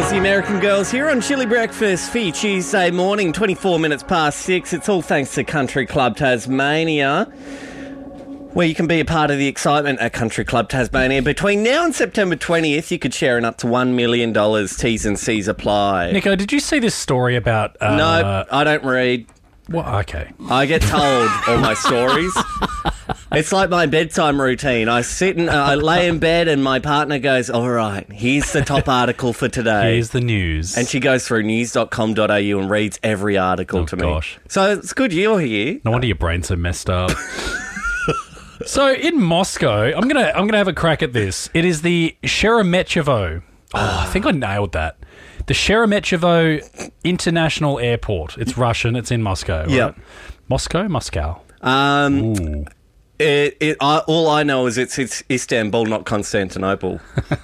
Girls, the American Girls, here on Chili Breakfast for your Tuesday morning, 24 minutes past 6. It's all thanks to Country Club Tasmania, where you can be a part of the excitement at Country Club Tasmania. Between now and September 20th, you could share in up to $1 million. T's and C's apply. Nico, did you see this story about... No, I don't read. What? Okay. I get told all my stories. It's like my bedtime routine. I sit and I lay in bed and my partner goes, all right, here's the top article for today. Here's the news. And she goes through news.com.au and reads every article to me. Gosh. So it's good you're here. No wonder your brain's so messed up. So in Moscow, I'm gonna have a crack at this. It is the Sheremetyevo. Oh, I think I nailed that. The Sheremetyevo International Airport. It's Russian. It's in Moscow. Right? Yeah. Moscow. All I know is it's Istanbul, not Constantinople.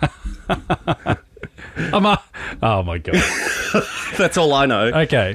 Oh my God. That's all I know. Okay.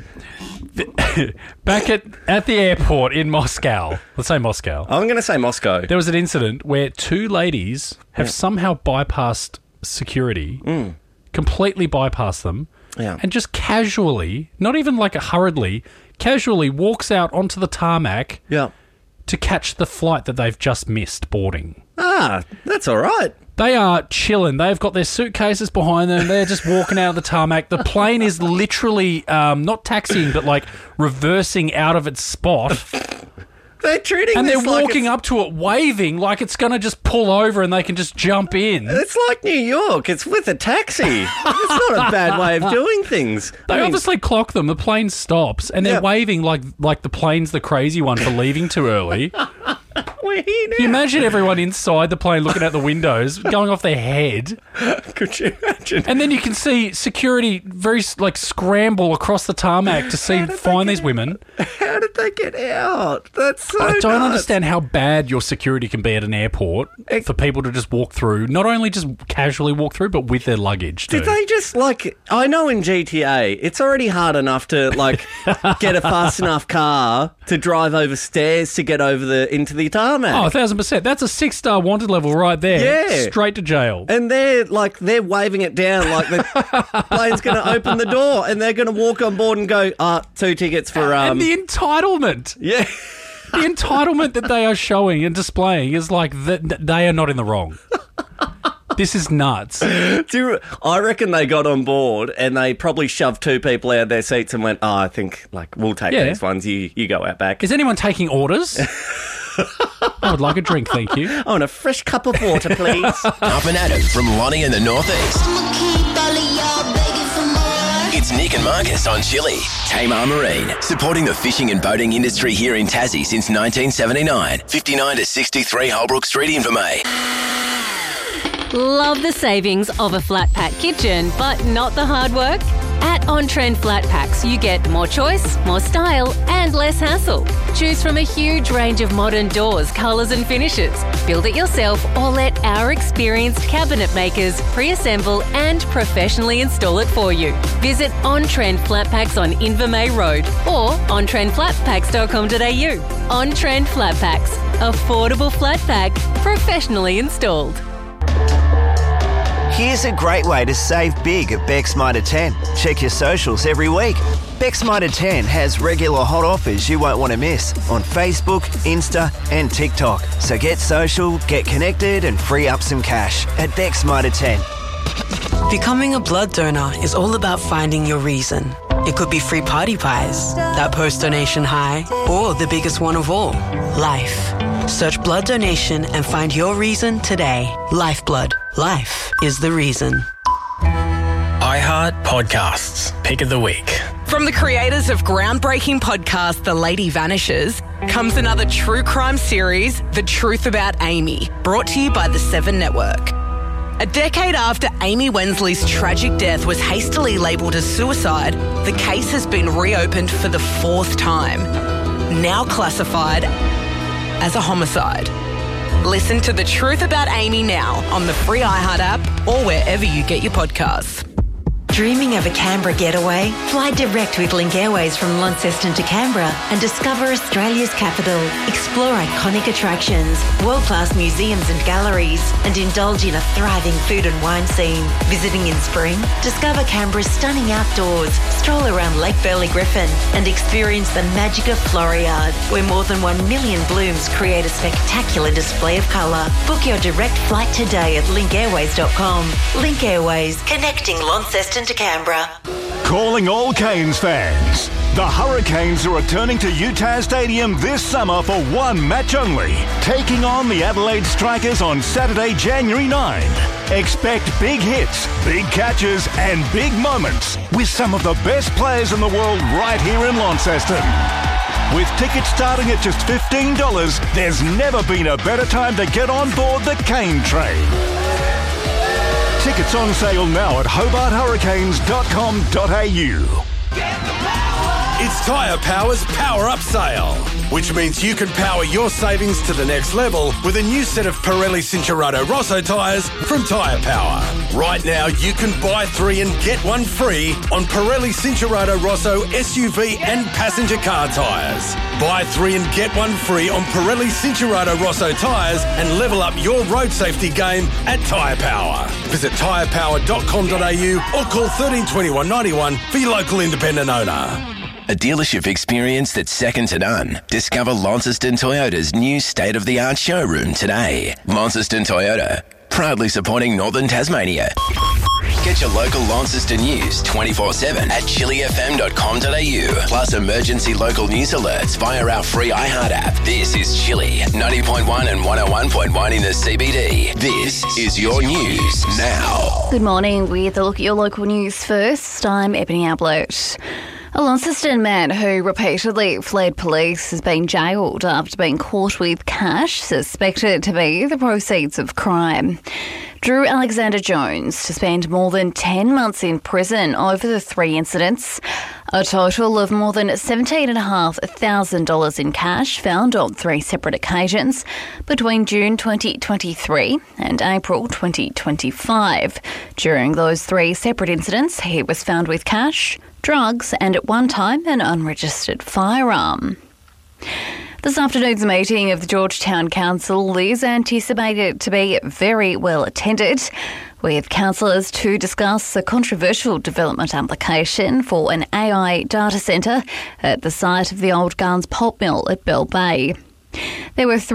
Back at the airport in Moscow. Let's say Moscow. I'm going to say Moscow. There was an incident where two ladies have somehow bypassed security, completely bypassed them, and just casually, not even like hurriedly, casually walks out onto the tarmac to catch the flight that they've just missed boarding. Ah, that's all right. They are chilling. They've got their suitcases behind them. They're just walking out of the tarmac. The plane is literally not taxiing, but like reversing out of its spot. They're treating and this they're like walking up to it, waving like it's going to just pull over and they can just jump in. It's like New York. It's with a taxi. It's not a bad way of doing things. They obviously clock them. The plane stops and they're waving like the plane's the crazy one for leaving too early. We're here now. You imagine everyone inside the plane looking out the windows, going off their head. Could you imagine? And then you can see security very scramble across the tarmac to find these women. How did they get out? That's so I don't nuts. understand how bad your security can be at an airport for people to just walk through. Not only just casually walk through, but with their luggage too. Did they just I know in GTA, it's already hard enough to get a fast enough car to drive over stairs to get into the tarmac. Oh, 1,000%. That's a 6-star wanted level right there. Yeah. Straight to jail. And they're waving it down like the plane's going to open the door and they're going to walk on board and go, 2 tickets for... And the entitlement. Yeah. The entitlement that they are showing and displaying is like they are not in the wrong. This is nuts. I reckon they got on board and they probably shoved 2 people out of their seats and went, I think we'll take these ones. You go out back. Is anyone taking orders? I would like a drink, thank you. I want a fresh cup of water, please. Up and at it from Lonnie in the Northeast. It's Nick and Marcus on Chili. Tamar Marine, supporting the fishing and boating industry here in Tassie since 1979. 59 to 63 Holbrook Street, Invermay. Love the savings of a flat pack kitchen, but not the hard work? At On Trend Flat Packs, you get more choice, more style, and less hassle. Choose from a huge range of modern doors, colours, and finishes. Build it yourself or let our experienced cabinet makers pre-assemble and professionally install it for you. Visit On Trend Flat Packs on Invermay Road or ontrendflatpacks.com.au. On Trend Flat Packs, affordable flat pack, professionally installed. Here's a great way to save big at Beck's Mitre 10. Check your socials every week. Beck's Mitre 10 has regular hot offers you won't want to miss on Facebook, Insta and TikTok. So get social, get connected and free up some cash at Beck's Mitre 10. Becoming a blood donor is all about finding your reason. It could be free party pies, that post-donation high, or the biggest one of all, life. Search blood donation and find your reason today. Lifeblood. Life is the reason. iHeart Podcasts. Pick of the Week. From the creators of groundbreaking podcast The Lady Vanishes comes another true crime series, The Truth About Amy, brought to you by the 7 Network. A decade after Amy Wensley's tragic death was hastily labelled as suicide, the case has been reopened for the 4th time, now classified as a homicide. Listen to The Truth About Amy now on the free iHeart app or wherever you get your podcasts. Dreaming of a Canberra getaway? Fly direct with Link Airways from Launceston to Canberra and discover Australia's capital. Explore iconic attractions, world-class museums and galleries, and indulge in a thriving food and wine scene. Visiting in spring? Discover Canberra's stunning outdoors, stroll around Lake Burley Griffin, and experience the magic of Floriade, where more than 1 million blooms create a spectacular display of colour. Book your direct flight today at linkairways.com. Link Airways, connecting Launceston to Canberra. Calling all Canes fans. The Hurricanes are returning to UTAS Stadium this summer for one match only, taking on the Adelaide Strikers on Saturday, January 9. Expect big hits, big catches and big moments with some of the best players in the world right here in Launceston. With tickets starting at just $15, there's never been a better time to get on board the Cane Train. Tickets on sale now at hobarthurricanes.com.au. It's Tyre Power's Power Up Sale, which means you can power your savings to the next level with a new set of Pirelli Cincherato Rosso tyres from Tyre Power. Right now, you can buy 3 and get 1 free on Pirelli Cincherato Rosso SUV and passenger car tyres. Buy 3 and get 1 free on Pirelli Cincherato Rosso tyres and level up your road safety game at Tyre Power. Visit tyrepower.com.au or call 13 21 91 for your local independent owner. A dealership experience that's second to none. Discover Launceston Toyota's new state-of-the-art showroom today. Launceston Toyota, proudly supporting Northern Tasmania. Get your local Launceston news 24/7 at chillyfm.com.au. Plus emergency local news alerts via our free iHeart app. This is Chilly, 90.1 and 101.1 in the CBD. This is your news now. Good morning. With a look at your local news first, I'm Ebony Ablett. A Launceston man who repeatedly fled police has been jailed after being caught with cash suspected to be the proceeds of crime. Drew Alexander Jones to spend more than 10 months in prison over the 3 incidents. A total of more than $17,500 in cash found on 3 separate occasions between June 2023 and April 2025. During those 3 separate incidents, he was found with cash, drugs and at one time an unregistered firearm. This afternoon's meeting of the Georgetown Council is anticipated to be very well attended, with councillors to discuss a controversial development application for an AI data centre at the site of the old Guns pulp mill at Bell Bay. There were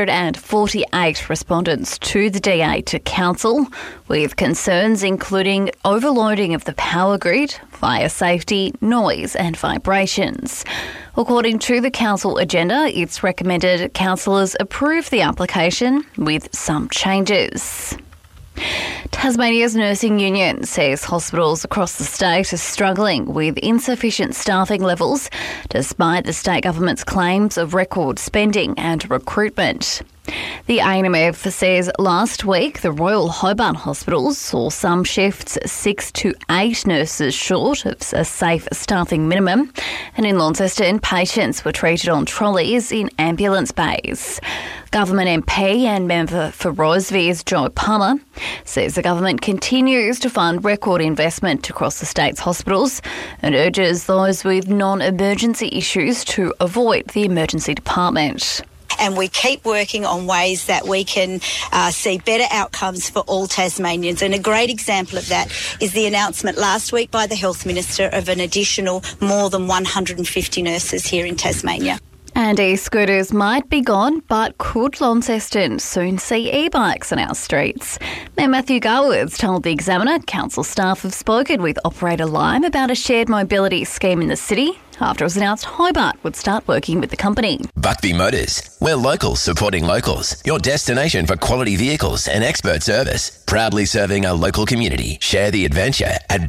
348 respondents to the DA to council, with concerns including overloading of the power grid, fire safety, noise and vibrations. According to the council agenda, it's recommended councillors approve the application with some changes. Tasmania's nursing union says hospitals across the state are struggling with insufficient staffing levels despite the state government's claims of record spending and recruitment. The ANMF says last week the Royal Hobart Hospitals saw some shifts 6 to 8 nurses short of a safe staffing minimum, and in Launceston, patients were treated on trolleys in ambulance bays. Government MP and member for Rosevears, Joe Palmer, says the government continues to fund record investment across the state's hospitals and urges those with non-emergency issues to avoid the emergency department. And we keep working on ways that we can see better outcomes for all Tasmanians. And a great example of that is the announcement last week by the Health Minister of an additional more than 150 nurses here in Tasmania. And e-scooters might be gone, but could Launceston soon see e-bikes on our streets? Mayor Matthew Garwood told the Examiner council staff have spoken with operator Lime about a shared mobility scheme in the city after it was announced Hobart would start working with the company. Buckby Motors. We're locals supporting locals. Your destination for quality vehicles and expert service. Proudly serving a local community. Share the adventure at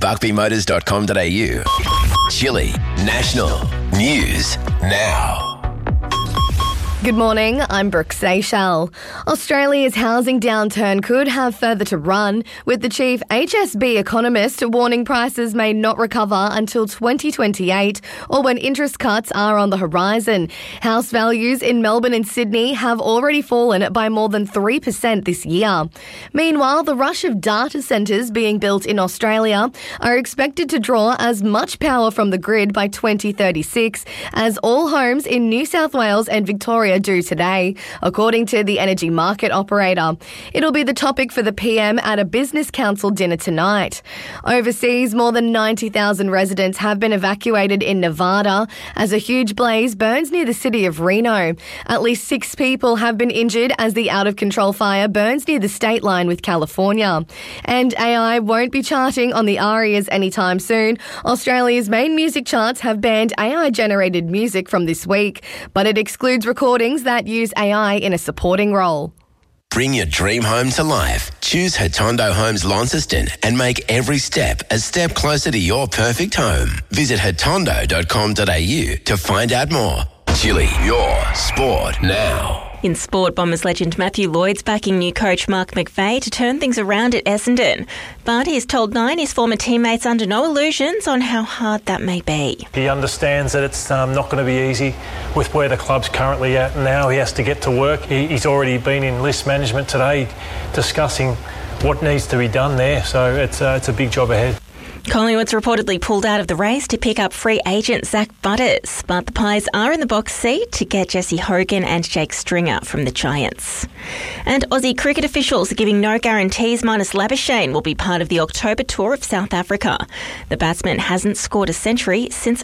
buckbymotors.com.au. Chilly National News Now. Good morning, I'm Brooke Seychelles. Australia's housing downturn could have further to run, with the chief HSB economist warning prices may not recover until 2028 or when interest cuts are on the horizon. House values in Melbourne and Sydney have already fallen by more than 3% this year. Meanwhile, the rush of data centres being built in Australia are expected to draw as much power from the grid by 2036 as all homes in New South Wales and Victoria do today, according to the energy market operator. It'll be the topic for the PM at a Business Council dinner tonight. Overseas, more than 90,000 residents have been evacuated in Nevada as a huge blaze burns near the city of Reno. At least 6 people have been injured as the out-of-control fire burns near the state line with California. And AI won't be charting on the ARIAs anytime soon. Australia's main music charts have banned AI-generated music from this week, but it excludes recordings that use AI in a supporting role. Bring your dream home to life. Choose Hatondo Homes Launceston and make every step a step closer to your perfect home. Visit hatondo.com.au to find out more. Chili, your sport now. In sport, Bombers legend Matthew Lloyd's backing new coach Mark McVeigh to turn things around at Essendon. But he's told Nine his former teammates under no illusions on how hard that may be. He understands that it's not going to be easy with where the club's currently at now. He has to get to work. He's already been in list management today discussing what needs to be done there. So it's a big job ahead. Collingwood's reportedly pulled out of the race to pick up free agent Zach Butters, but the Pies are in the box seat to get Jesse Hogan and Jake Stringer from the Giants. And Aussie cricket officials are giving no guarantees Marnus Labuschagne will be part of the October tour of South Africa. The batsman hasn't scored a century since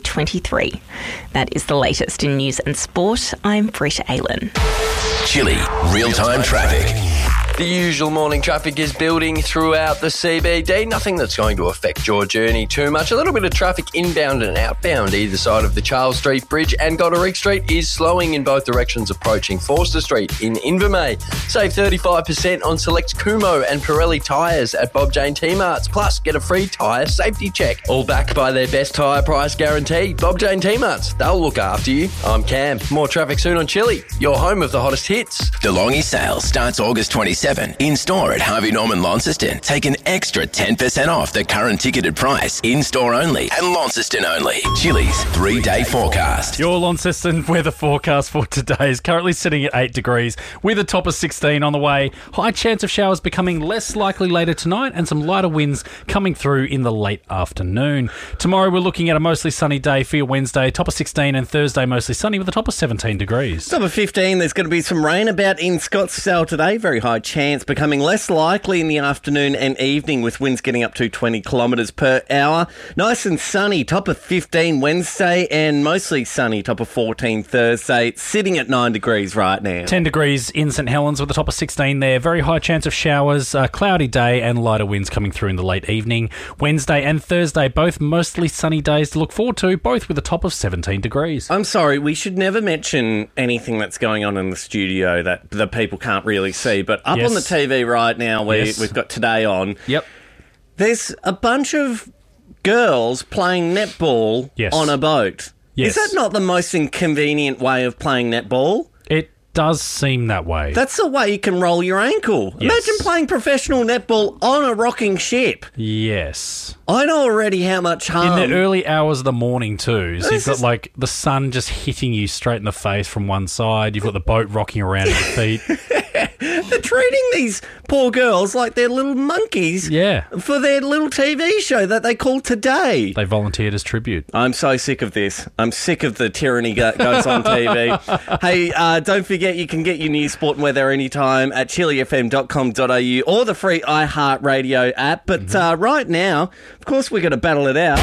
2023. That is the latest in news and sport. I'm Britta Aylan. Chili, real-time traffic. The usual morning traffic is building throughout the CBD. Nothing that's going to affect your journey too much. A little bit of traffic inbound and outbound either side of the Charles Street Bridge, and Goderich Street is slowing in both directions approaching Forster Street in Invermay. Save 35% on select Kumo and Pirelli tyres at Bob Jane T-Marts. Plus, get a free tyre safety check. All backed by their best tyre price guarantee. Bob Jane T-Marts, they'll look after you. I'm Cam. More traffic soon on Chili, your home of the hottest hits. DeLonghi sale starts August 27. In-store at Harvey Norman Launceston. Take an extra 10% off the current ticketed price. In-store only and Launceston only. Chili's 3-day forecast. Your Launceston weather forecast for today is currently sitting at 8 degrees with a top of 16 on the way. High chance of showers becoming less likely later tonight and some lighter winds coming through in the late afternoon. Tomorrow we're looking at a mostly sunny day for your Wednesday. Top of 16, and Thursday mostly sunny with a top of 17 degrees. Top of 15, there's going to be some rain about in Scottsdale today. Very high chance, becoming less likely in the afternoon and evening with winds getting up to 20 kilometres per hour. Nice and sunny, top of 15 Wednesday and mostly sunny, top of 14 Thursday. It's sitting at 9 degrees right now. 10 degrees in St Helens with a top of 16 there. Very high chance of showers, cloudy day and lighter winds coming through in the late evening. Wednesday and Thursday, both mostly sunny days to look forward to, both with a top of 17 degrees. I'm sorry, we should never mention anything that's going on in the studio that the people can't really see, but up on the TV right now, we've got Today on. Yep. There's a bunch of girls playing netball on a boat. Yes. Is that not the most inconvenient way of playing netball? It does seem that way. That's the way you can roll your ankle. Yes. Imagine playing professional netball on a rocking ship. Yes. I know already how much harm. In the early hours of the morning too. So you've got like the sun just hitting you straight in the face from one side. You've got the boat rocking around at your feet. They're treating these poor girls like they're little monkeys for their little TV show that they call Today. They volunteered as tribute. I'm so sick of this. I'm sick of the tyranny goes on TV. Hey, don't forget you can get your news, sport and weather anytime at chilifm.com.au or the free iHeartRadio app. But right now, of course, we're going to battle it out.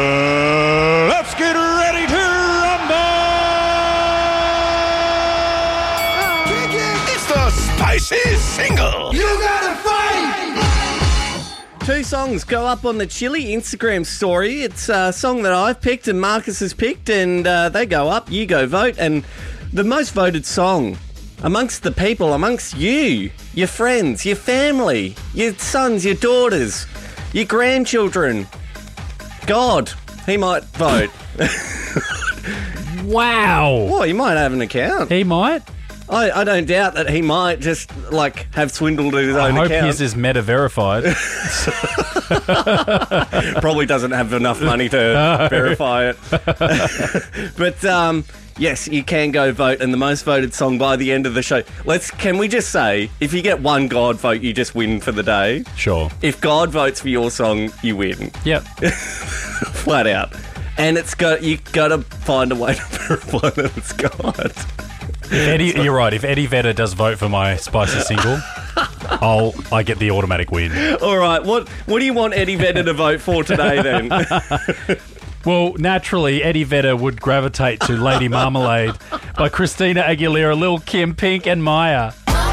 Let's get ready to rumble! It's the Spicy Single. You gotta fight! 2 songs go up on the Chili Instagram story. It's a song that I've picked and Marcus has picked, and they go up. You go vote, and the most voted song amongst the people, amongst you, your friends, your family, your sons, your daughters, your grandchildren. God, he might vote. Wow. Well, he might have an account. He might. I don't doubt that he might just, have swindled his own I account. hope his is meta verified. Probably doesn't have enough money to verify it. But, yes, you can go vote, and the most voted song by the end of the show. Can we just say, if you get one God vote, you just win for the day? Sure. If God votes for your song, you win. Yep. Flat out. And you got to find a way to verify that it's God. You're right. If Eddie Vedder does vote for my spicy single, I get the automatic win. All right. What do you want Eddie Vedder to vote for today then? Well, naturally, Eddie Vedder would gravitate to Lady Marmalade by Christina Aguilera, Lil' Kim, Pink and Maya.